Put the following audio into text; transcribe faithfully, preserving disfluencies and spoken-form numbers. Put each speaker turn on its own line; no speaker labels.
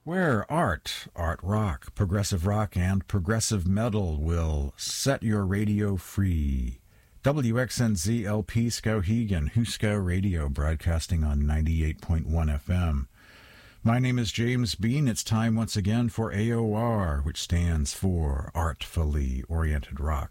where art, art rock, progressive rock, and progressive metal will set your radio free. W X N Z L P Skowhegan, Husko Radio, broadcasting on ninety-eight point one F M. My name is James Bean. It's time once again for A O R, which stands for Artfully Oriented Rock.